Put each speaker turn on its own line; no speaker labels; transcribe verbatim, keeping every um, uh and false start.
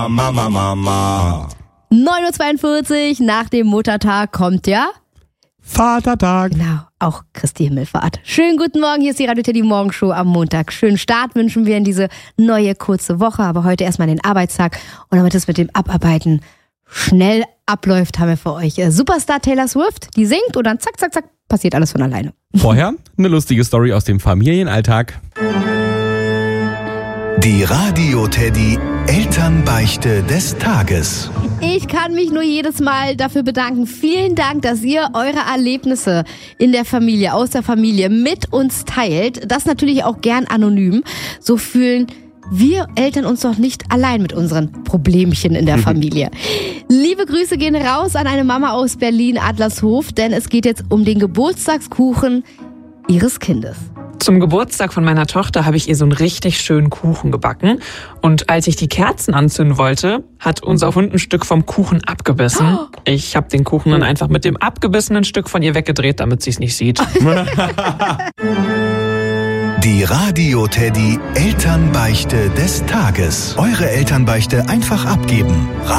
Mama, Mama.
neun Uhr zweiundvierzig, nach dem Muttertag kommt ja
Vatertag.
Genau, auch Christi Himmelfahrt. Schönen guten Morgen, hier ist die Radio Teddy Morgenshow am Montag. Schönen Start wünschen wir in diese neue kurze Woche, aber heute erstmal den Arbeitstag. Und damit es mit dem Abarbeiten schnell abläuft, haben wir für euch Superstar Taylor Swift, die singt und dann zack, zack, zack, passiert alles von alleine.
Vorher eine lustige Story aus dem Familienalltag.
Die Radio Teddy Elternbeichte des Tages.
Ich kann mich nur jedes Mal dafür bedanken. Vielen Dank, dass ihr eure Erlebnisse in der Familie, aus der Familie mit uns teilt. Das natürlich auch gern anonym. So fühlen wir Eltern uns doch nicht allein mit unseren Problemchen in der Familie. Liebe Grüße gehen raus an eine Mama aus Berlin, Adlershof, denn es geht jetzt um den Geburtstagskuchen ihres Kindes.
Zum Geburtstag von meiner Tochter habe ich ihr so einen richtig schönen Kuchen gebacken. Und als ich die Kerzen anzünden wollte, hat unser Hund ein Stück vom Kuchen abgebissen. Ich habe den Kuchen dann einfach mit dem abgebissenen Stück von ihr weggedreht, damit sie es nicht sieht.
Die Radio Teddy Elternbeichte des Tages. Eure Elternbeichte einfach abgeben.